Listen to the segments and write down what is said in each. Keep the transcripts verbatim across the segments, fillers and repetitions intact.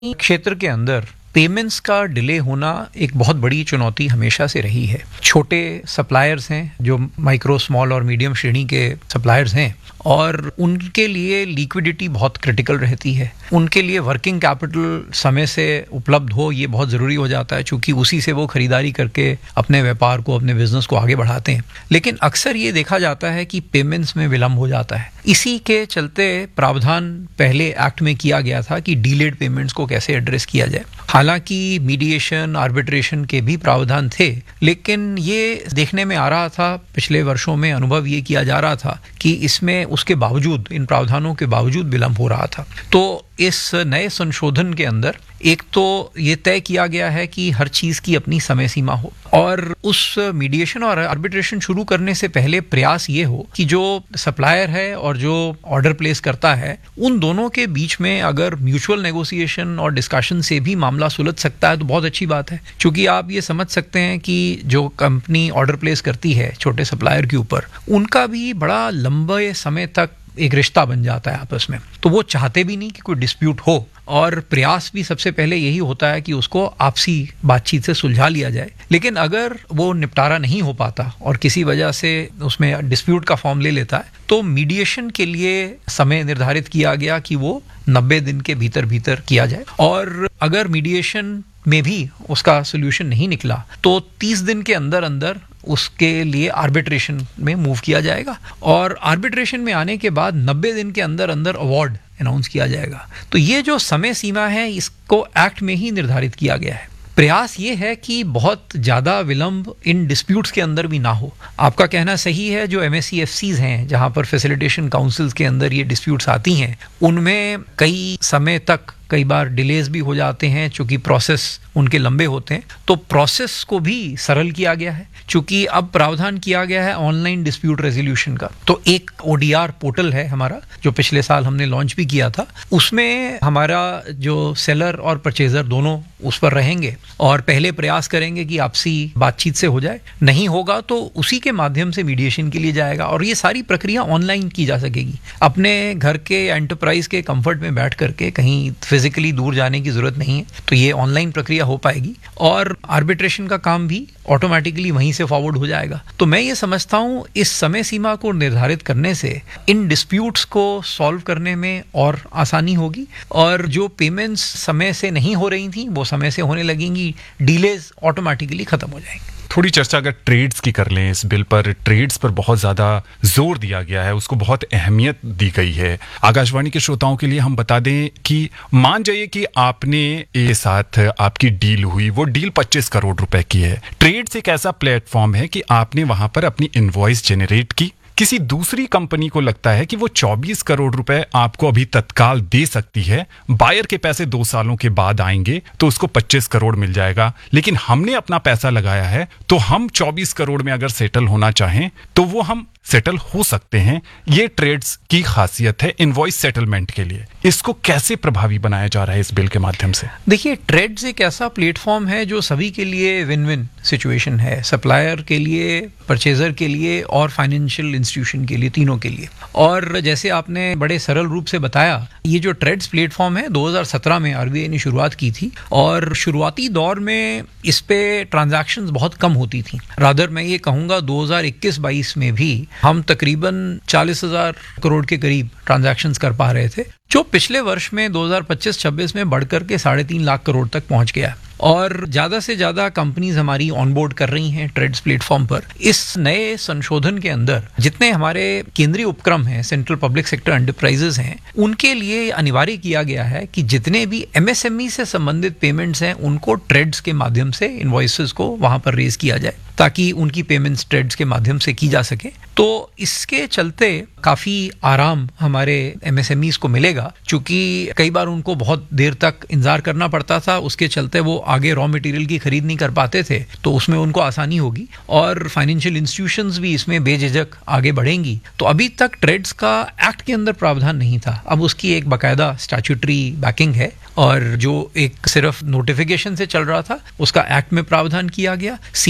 क्षेत्र के अंदर पेमेंट्स का डिले होना एक बहुत बड़ी चुनौती हमेशा से रही है। छोटे सप्लायर्स हैं जो माइक्रो स्मॉल और मीडियम श्रेणी के सप्लायर्स हैं और उनके लिए लिक्विडिटी बहुत क्रिटिकल रहती है। उनके लिए वर्किंग कैपिटल समय से उपलब्ध हो ये बहुत ज़रूरी हो जाता है, क्योंकि उसी से वो खरीदारी करके अपने व्यापार को, अपने बिजनेस को आगे बढ़ाते हैं। लेकिन अक्सर ये देखा जाता है कि पेमेंट्स में विलम्ब हो जाता है। इसी के चलते प्रावधान पहले एक्ट में किया गया था कि डीलेड पेमेंट्स को कैसे एड्रेस किया जाए। हालांकि मीडिएशन, आर्बिट्रेशन के भी प्रावधान थे, लेकिन ये देखने में आ रहा था, पिछले वर्षों में अनुभव ये किया जा रहा था कि इसमें उसके बावजूद, इन प्रावधानों के बावजूद विलम्ब हो रहा था। तो इस नए संशोधन के अंदर एक तो ये तय किया गया है कि हर चीज की अपनी समय सीमा हो, और उस मीडिएशन और आर्बिट्रेशन शुरू करने से पहले प्रयास ये हो कि जो सप्लायर है और जो ऑर्डर प्लेस करता है, उन दोनों के बीच में अगर म्यूचुअल नेगोशिएशन और डिस्कशन से भी मामला सुलझ सकता है तो बहुत अच्छी बात है। क्योंकि आप ये समझ सकते हैं कि जो कंपनी ऑर्डर प्लेस करती है छोटे सप्लायर के ऊपर, उनका भी बड़ा लंबे समय तक एक रिश्ता बन जाता है आपस में। तो वो चाहते भी नहीं कि कोई डिस्प्यूट हो, और प्रयास भी सबसे पहले यही होता है कि उसको आपसी बातचीत से सुलझा लिया जाए। लेकिन अगर वो निपटारा नहीं हो पाता और किसी वजह से उसमें डिस्प्यूट का फॉर्म ले लेता है, तो मीडिएशन के लिए समय निर्धारित किया गया कि वो नब्बे दिन के भीतर भीतर किया जाए। और अगर मीडिएशन में भी उसका सोल्यूशन नहीं निकला तो तीस दिन के अंदर अंदर उसके लिए आर्बिट्रेशन में मूव किया जाएगा, और आर्बिट्रेशन में आने के बाद नब्बे दिन के अंदर अंदर अवार्ड अनाउंस किया जाएगा। तो ये जो समय सीमा है, इसको एक्ट में ही निर्धारित किया गया है। प्रयास ये है कि बहुत ज़्यादा विलंब इन डिस्प्यूट्स के अंदर भी ना हो। आपका कहना सही है, जो M S C F Cs हैं, जहाँ पर फैसिलिटेशन काउंसिल्स के अंदर ये डिस्प्यूट्स आती हैं, उनमें कई समय तक कई बार डिलेज भी हो जाते हैं, चूंकि प्रोसेस उनके लंबे होते हैं। तो प्रोसेस को भी सरल किया गया है, चूंकि अब प्रावधान किया गया है ऑनलाइन डिस्प्यूट रेजोल्यूशन का। तो एक ओ डी आर पोर्टल है हमारा, जो पिछले साल हमने लॉन्च भी किया था। उसमें हमारा जो सेलर और परचेजर दोनों उस पर रहेंगे और पहले प्रयास करेंगे कि आपसी बातचीत से हो जाए। नहीं होगा तो उसी के माध्यम से मीडिएशन के लिए जाएगा, और ये सारी प्रक्रिया ऑनलाइन की जा सकेगी। अपने घर के एंटरप्राइज के कंफर्ट में बैठ करके कहीं फिजिकली दूर जाने की जरूरत नहीं है, तो ये ऑनलाइन प्रक्रिया हो पाएगी, और आर्बिट्रेशन का काम भी ऑटोमेटिकली वहीं से फॉरवर्ड हो जाएगा। तो मैं ये समझता हूँ इस समय सीमा को निर्धारित करने से इन डिस्प्यूट्स को सॉल्व करने में और आसानी होगी, और जो पेमेंट्स समय से नहीं हो रही थी वो समय से होने लगेंगी, डिलेज ऑटोमेटिकली खत्म हो जाएंगे। थोड़ी चर्चा अगर ट्रेड्स की कर लें, इस बिल पर ट्रेड्स पर बहुत ज़्यादा जोर दिया गया है, उसको बहुत अहमियत दी गई है। आकाशवाणी के श्रोताओं के लिए हम बता दें कि मान जाइए कि आपने ये साथ आपकी डील हुई, वो डील पच्चीस करोड़ रुपए की है। ट्रेड्स एक ऐसा प्लेटफॉर्म है कि आपने वहां पर अपनी इनवॉइस जनरेट की, किसी दूसरी कंपनी को लगता है कि वो चौबीस करोड़ रुपए आपको अभी तत्काल दे सकती है, बायर के पैसे दो सालों के बाद आएंगे तो उसको पच्चीस करोड़ मिल जाएगा, लेकिन हमने अपना पैसा लगाया है तो हम चौबीस करोड़ में अगर सेटल होना चाहें तो वो हम सेटल हो सकते हैं। ये ट्रेड्स की खासियत है इनवॉइस सेटलमेंट के लिए। इसको कैसे प्रभावी बनाया जा रहा है इस बिल के माध्यम से? देखिए, ट्रेड्स एक ऐसा प्लेटफॉर्म है जो सभी के लिए विन विन सिचुएशन है, सप्लायर के लिए, परचेजर के लिए और फाइनेंशियल इंस्टीट्यूशन के लिए, तीनों के लिए। और जैसे आपने बड़े सरल रूप से बताया, ये जो ट्रेड्स प्लेटफॉर्म है दो हज़ार सत्रह में आर बी आई ने शुरुआत की थी, और शुरुआती दौर में इस पे ट्रांजैक्शंस बहुत कम होती थी। रादर मैं ये कहूँगा दो हज़ार इक्कीस बाईस में भी हम तकरीबन चालीस हजार करोड़ के करीब ट्रांजैक्शंस कर पा रहे थे, जो पिछले वर्ष में दो हज़ार पच्चीस छब्बीस में बढ़कर के साढ़े तीन लाख करोड़ तक पहुंच गया। और ज्यादा से ज्यादा कंपनीज हमारी ऑनबोर्ड कर रही हैं ट्रेड्स प्लेटफॉर्म पर। इस नए संशोधन के अंदर जितने हमारे केंद्रीय उपक्रम हैं, सेंट्रल पब्लिक सेक्टर एंटरप्राइजेस हैं, उनके लिए अनिवार्य किया गया है कि जितने भी एम एस एम ई से संबंधित पेमेंट्स हैं उनको ट्रेड्स के माध्यम से इनवॉइसेस को वहां पर रेज किया जाए, ताकि उनकी पेमेंट्स ट्रेड्स के माध्यम से की जा सके। तो इसके चलते काफी आराम हमारे एम एस एम ईज़ को मिलेगा, क्योंकि कई बार उनको बहुत देर तक इंतजार करना पड़ता था, उसके चलते वो आगे रॉ मटेरियल की खरीद नहीं कर पाते थे, तो उसमें उनको आसानी होगी, और फाइनेंशियल इंस्टीट्यूशंस भी इसमें बेझिझक आगे बढ़ेंगी। तो अभी तक ट्रेड्स का एक्ट के अंदर प्रावधान नहीं था, अब उसकी एक बाकायदा स्टैट्यूटरी बैकिंग है, और जो एक सिर्फ नोटिफिकेशन से चल रहा था उसका एक्ट में प्रावधान किया गया। C P S ease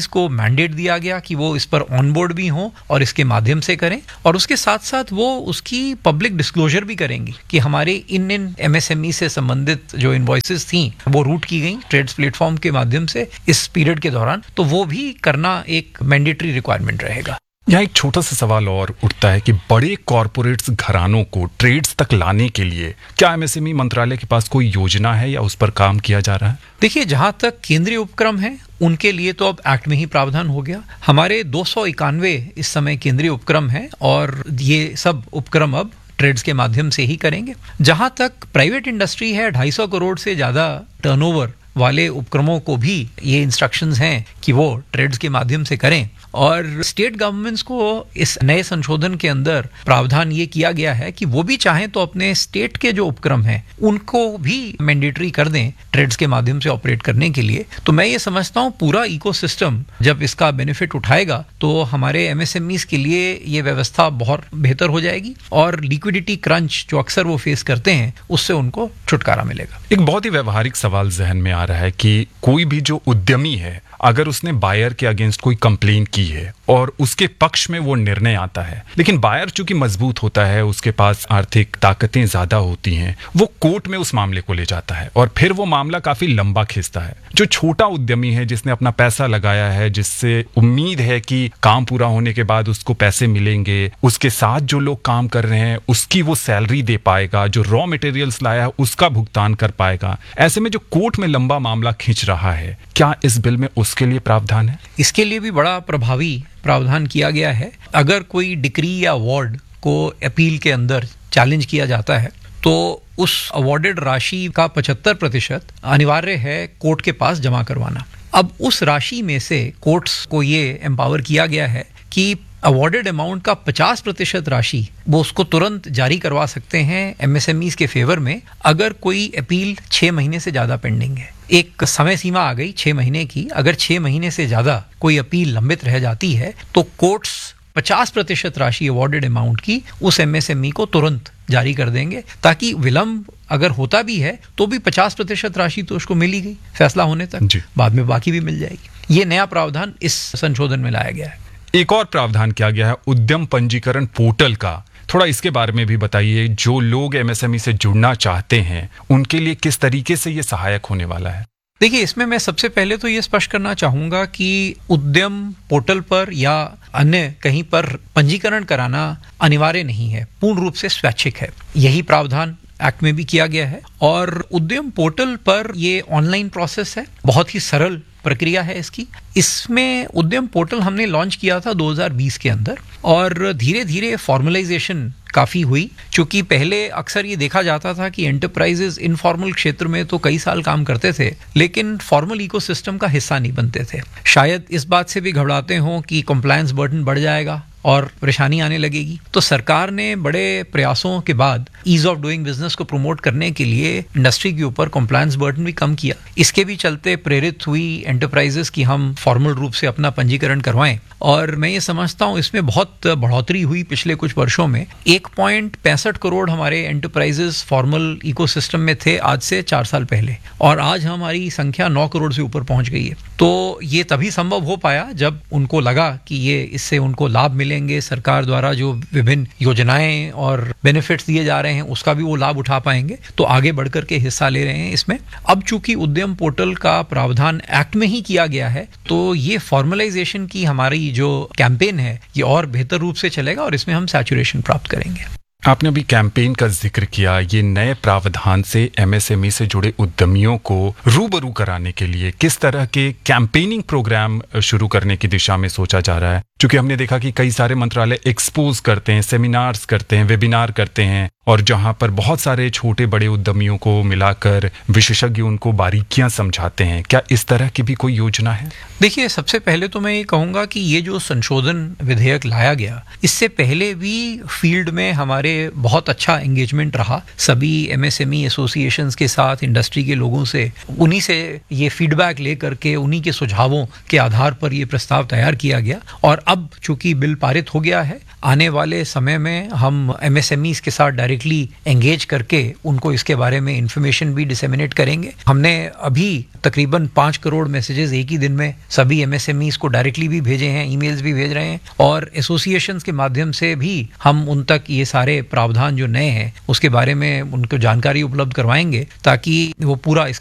MSMEs को मैंडेट दिया गया कि वो इस पर ऑन बोर्ड भी हों और इसके माध्यम से करें, और उसके साथ साथ वो उसकी पब्लिक डिस्क्लोजर भी करेंगी कि हमारे इन इन एमएसएमई से संबंधित जो इनवॉइसेस थी वो रूट की गई ट्रेड्स प्लेटफॉर्म के माध्यम से इस पीरियड के दौरान, तो वो भी करना एक मैंडेटरी रिक्वायरमेंट रहेगा। यहाँ एक छोटा सा सवाल और उठता है कि बड़े कॉरपोरेट्स घरानों को ट्रेड्स तक लाने के लिए क्या एमएसएमई मंत्रालय के पास कोई योजना है या उस पर काम किया जा रहा है? देखिए, जहां तक केंद्रीय उपक्रम है उनके लिए तो अब एक्ट में ही प्रावधान हो गया। हमारे दो सौ इक्यानवे इस समय केंद्रीय उपक्रम है और ये सब उपक्रम अब ट्रेड्स के माध्यम से ही करेंगे। जहां तक प्राइवेट इंडस्ट्री है, ढाई सौ करोड़ से ज्यादा टर्नओवर वाले उपक्रमों को भी ये इंस्ट्रक्शंस हैं कि वो ट्रेड्स के माध्यम से करें, और स्टेट गवर्नमेंट्स को इस नए संशोधन के अंदर प्रावधान ये किया गया है कि वो भी चाहें तो अपने स्टेट के जो उपक्रम हैं उनको भी मैंडेटरी कर दें ट्रेड्स के माध्यम से ऑपरेट करने के लिए। तो मैं ये समझता हूँ पूरा इकोसिस्टम जब इसका बेनिफिट उठाएगा तो हमारे एमएसएमईज के लिए ये व्यवस्था बहुत बेहतर हो जाएगी और लिक्विडिटी क्रंच जो अक्सर वो फेस करते हैं उससे उनको छुटकारा मिलेगा। एक बहुत ही व्यवहारिक सवाल जहन में आ रहा है कि कोई भी जो उद्यमी है अगर उसने बायर के अगेंस्ट कोई कंप्लेन की है और उसके पक्ष में वो निर्णय आता है, लेकिन बायर चूंकि मजबूत होता है, उसके पास आर्थिक ताकतें ज्यादा होती हैं, वो कोर्ट में उस मामले को ले जाता है और फिर वो मामला काफी लंबा खींचता है। जो छोटा उद्यमी है जिसने अपना पैसा लगाया है, जिससे उम्मीद है कि काम पूरा होने के बाद उसको पैसे मिलेंगे, उसके साथ जो लोग काम कर रहे हैं उसकी वो सैलरी दे पाएगा, जो रॉ मटेरियल्स लाया है उसका भुगतान कर पाएगा, ऐसे में जो कोर्ट में लंबा मामला खींच रहा है, क्या इस बिल में उसके लिए प्रावधान है? इसके लिए भी बड़ा प्रभावी प्रावधान किया गया है। अगर कोई डिक्री या अवार्ड को अपील के अंदर चैलेंज किया जाता है तो उस अवार्डेड राशि का पचहत्तर प्रतिशत अनिवार्य है कोर्ट के पास जमा करवाना। अब उस राशि में से कोर्ट्स को ये एम्पावर किया गया है कि अवार्डेड अमाउंट का पचास प्रतिशत राशि वो उसको तुरंत जारी करवा सकते हैं एमएसएमईज के फेवर में अगर कोई अपील छह महीने से ज्यादा पेंडिंग है। एक समय सीमा आ गई छह महीने की, अगर छह महीने से ज्यादा कोई अपील लंबित रह जाती है तो कोर्ट्स पचास प्रतिशत राशि अवार्डेड अमाउंट की उस एमएसएमई को तुरंत जारी कर देंगे, ताकि विलंब अगर होता भी है तो भी पचास प्रतिशत राशि तो उसको मिल ही गई फैसला होने तक, बाद में बाकी भी मिल जाएगी। ये नया प्रावधान इस संशोधन में लाया गया है। एक और प्रावधान किया गया है उद्यम पंजीकरण पोर्टल का, थोड़ा इसके बारे में भी बताइए। जो लोग एमएसएमई से जुड़ना चाहते हैं उनके लिए किस तरीके से ये सहायक होने वाला है? देखिए, इसमें मैं सबसे पहले तो ये स्पष्ट करना चाहूंगा कि उद्यम पोर्टल पर या अन्य कहीं पर पंजीकरण कराना अनिवार्य नहीं है, पूर्ण रूप से स्वैच्छिक है। यही प्रावधान एक्ट में भी किया गया है और उद्यम पोर्टल पर ये ऑनलाइन प्रोसेस है, बहुत ही सरल प्रक्रिया है इसकी। इसमें उद्यम पोर्टल हमने लॉन्च किया था दो हज़ार बीस के अंदर और धीरे धीरे फॉर्मलाइजेशन काफी हुई, क्योंकि पहले अक्सर ये देखा जाता था कि एंटरप्राइजेस इनफॉर्मल क्षेत्र में तो कई साल काम करते थे लेकिन फॉर्मल इकोसिस्टम का हिस्सा नहीं बनते थे। शायद इस बात से भी घबराते हों कि कंप्लायंस बर्डन बढ़ जाएगा और परेशानी आने लगेगी, तो सरकार ने बड़े प्रयासों के बाद ईज ऑफ डूइंग बिजनेस को प्रमोट करने के लिए इंडस्ट्री के ऊपर कंप्लायंस बर्डन भी कम किया। इसके भी चलते प्रेरित हुई एंटरप्राइजेस की हम फॉर्मल रूप से अपना पंजीकरण करवाएं और मैं ये समझता हूँ इसमें बहुत बढ़ोतरी हुई पिछले कुछ वर्षों में। एक पॉइंट पैंसठ करोड़ हमारे एंटरप्राइजेस फॉर्मल इकोसिस्टम में थे आज से चार साल पहले और आज हमारी संख्या नौ करोड़ से ऊपर पहुंच गई है। तो ये तभी संभव हो पाया जब उनको लगा कि ये इससे उनको लाभ मिलेंगे, सरकार द्वारा जो विभिन्न योजनाएं और बेनिफिट्स दिए जा रहे हैं उसका भी वो लाभ उठा पाएंगे, तो आगे बढ़कर के हिस्सा ले रहे हैं इसमें। अब चूंकि उद्यम पोर्टल का प्रावधान एक्ट में ही किया गया है तो ये फॉर्मलाइजेशन की हमारी जो कैंपेन है ये और बेहतर रूप से चलेगा और इसमें हम सैचुरेशन प्राप्त करेंगे। आपने अभी कैंपेन का जिक्र किया, ये नए प्रावधान से एमएसएमई से जुड़े उद्यमियों को रूबरू कराने के लिए किस तरह के कैंपेनिंग प्रोग्राम शुरू करने की दिशा में सोचा जा रहा है? क्योंकि हमने देखा कि कई सारे मंत्रालय एक्सपोज करते हैं, सेमिनार्स करते हैं, वेबिनार करते हैं और जहां पर बहुत सारे छोटे बड़े उद्यमियों को मिलाकर विशेषज्ञ उनको बारीकियां समझाते हैं। क्या इस तरह की भी कोई योजना है? देखिए, सबसे पहले तो मैं ये कहूंगा कि ये जो संशोधन विधेयक लाया गया इससे पहले भी फील्ड में हमारे बहुत अच्छा एंगेजमेंट रहा सभी एमएसएमई एसोसिएशंस के साथ, इंडस्ट्री के लोगों से। उन्हीं से ये फीडबैक लेकर के, उन्हीं के सुझावों के आधार पर ये प्रस्ताव तैयार किया गया। और अब चूंकि बिल पारित हो गया है, आने वाले समय में हम एमएसएमईज के साथ डायरेक्टली एंगेज करके उनको इसके बारे में इंफॉर्मेशन भी डिसेमिनेट करेंगे। हमने अभी तकरीबन पाँच करोड़ मैसेजेस एक ही दिन में सभी एमएसएमईज को डायरेक्टली भी भेजे हैं, ईमेल्स भी भेज रहे हैं, और एसोसिएशंस के माध्यम से भी हम उन तक ये सारे प्रावधान जो नए हैं उसके बारे में उनको जानकारी उपलब्ध करवाएंगे, ताकि वो पूरा